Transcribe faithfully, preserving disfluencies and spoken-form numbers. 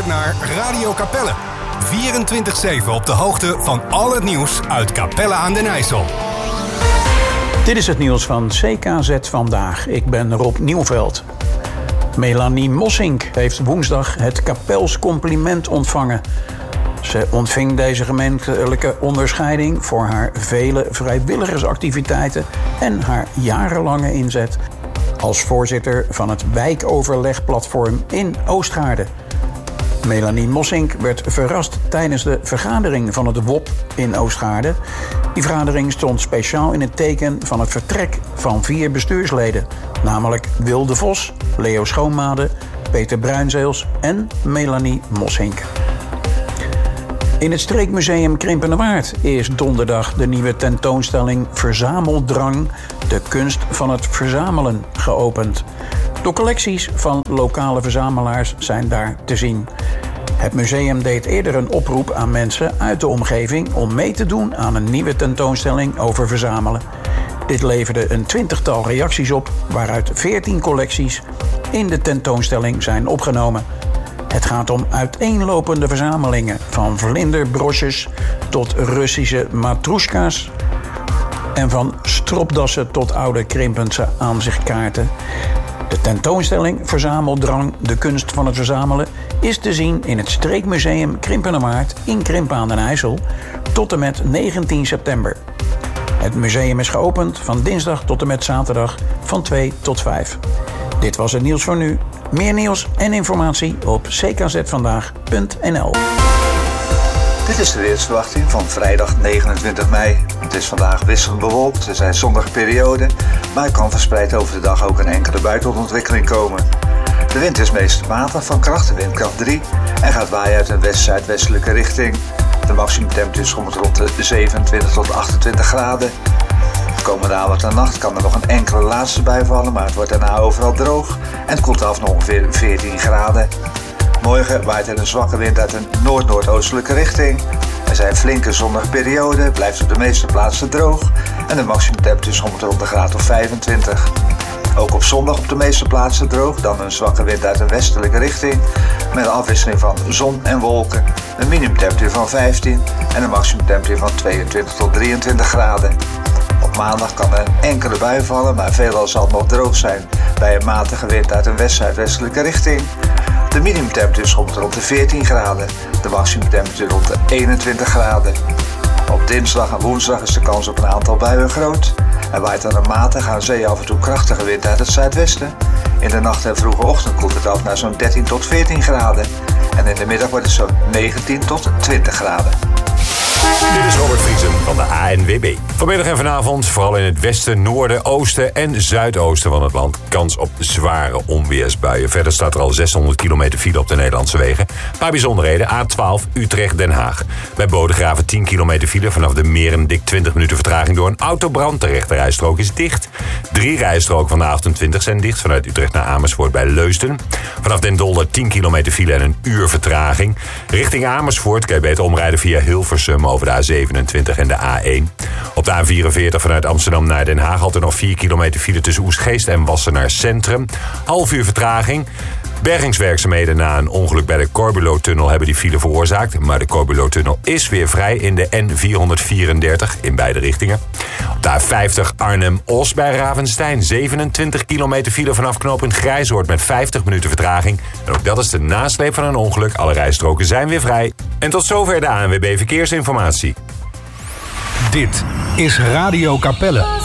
luistert naar Radio Capelle. vierentwintig zeven op de hoogte van al het nieuws uit Capelle aan den IJssel. Dit is het nieuws van C K Z Vandaag. Ik ben Rob Nieuwveld. Melanie Mossink heeft woensdag het Kapels compliment ontvangen. Ze ontving deze gemeentelijke onderscheiding voor haar vele vrijwilligersactiviteiten en haar jarenlange inzet als voorzitter van het wijkoverlegplatform in Oostgaarde. Melanie Mossink werd verrast tijdens de vergadering van het W O P in Oostgaarde. Die vergadering stond speciaal in het teken van het vertrek van vier bestuursleden, namelijk Wil de Vos, Leo Schoonmade, Peter Bruinzeels en Melanie Mossink. In het Streekmuseum Krimpenerwaard is donderdag de nieuwe tentoonstelling Verzameldrang, de kunst van het verzamelen, geopend. De collecties van lokale verzamelaars zijn daar te zien. Het museum deed eerder een oproep aan mensen uit de omgeving om mee te doen aan een nieuwe tentoonstelling over verzamelen. Dit leverde een twintigtal reacties op, waaruit veertien collecties in de tentoonstelling zijn opgenomen. Het gaat om uiteenlopende verzamelingen, van vlinderbroches tot Russische matroeska's en van stropdassen tot oude Krimpense aanzichtkaarten. De tentoonstelling Verzameldrang, de kunst van het verzamelen, is te zien in het Streekmuseum Krimpenerwaard in Krimpen aan den IJssel tot en met negentien september. Het museum is geopend van dinsdag tot en met zaterdag van twee tot vijf. Dit was het nieuws voor nu. Meer nieuws en informatie op c k z vandaag punt n l. Dit is de weersverwachting van vrijdag negenentwintig mei. Het is vandaag wisselend bewolkt, er zijn zonnige perioden, maar er kan verspreid over de dag ook een enkele bui tot ontwikkeling komen. De wind is meest matig van kracht, de windkracht drie, en gaat waaien uit een west-zuidwestelijke richting. De maximumtemperatuur schommelt rond de zevenentwintig tot achtentwintig graden. De komende avond en nacht kan er nog een enkele laatste bui vallen, maar het wordt daarna overal droog en het koelt af naar ongeveer veertien graden. Morgen waait er een zwakke wind uit een noord-noordoostelijke richting. Er zijn flinke zonnige perioden, blijft op de meeste plaatsen droog en de maximumtemperatuur schommelt rond de graad of vijfentwintig. Ook op zondag op de meeste plaatsen droog, dan een zwakke wind uit een westelijke richting met een afwisseling van zon en wolken. Een minimumtemperatuur van vijftien en een maximumtemperatuur van tweeëntwintig tot drieëntwintig graden. Op maandag kan er een enkele bui vallen, maar veelal zal het nog droog zijn bij een matige wind uit een west-zuidwestelijke richting. De minimumtemperatuur schommelt rond de veertien graden, de maximumtemperatuur rond de eenentwintig graden. Op dinsdag en woensdag is de kans op een aantal buien groot. Er waait dan een matige, aan zee af en toe krachtige wind uit het zuidwesten. In de nacht en vroege ochtend koelt het af naar zo'n dertien tot veertien graden. En in de middag wordt het zo'n negentien tot twintig graden. Dit is Robert Vriesen van de A N W B. Vanmiddag en vanavond, vooral in het westen, noorden, oosten en zuidoosten van het land, kans op zware onweersbuien. Verder staat er al zeshonderd kilometer file op de Nederlandse wegen. Een paar bijzonderheden. A twaalf Utrecht-Den Haag. Bij Bodegraven tien kilometer file. Vanaf de Meren dik twintig minuten vertraging door een autobrand. De rechte rijstrook is dicht. Drie rijstroken van de achtentwintig zijn dicht. Vanuit Utrecht naar Amersfoort bij Leusden. Vanaf Den Dolder tien kilometer file en een uur vertraging. Richting Amersfoort kan je beter omrijden via Hilversum over de A zevenentwintig en de A één. Op de A vierenveertig vanuit Amsterdam naar Den Haag had er nog vier kilometer file tussen Oegstgeest en Wassenaar Centrum. Half uur vertraging. Bergingswerkzaamheden na een ongeluk bij de Corbulo-tunnel hebben die file veroorzaakt. Maar de Corbulo-tunnel is weer vrij in de N vierhonderdvierendertig in beide richtingen. Op de A vijftig Arnhem-Os bij Ravenstein. zevenentwintig kilometer file vanaf knooppunt Grijzoord met vijftig minuten vertraging. En ook dat is de nasleep van een ongeluk. Alle rijstroken zijn weer vrij. En tot zover de A N W B Verkeersinformatie. Dit is Radio Capelle.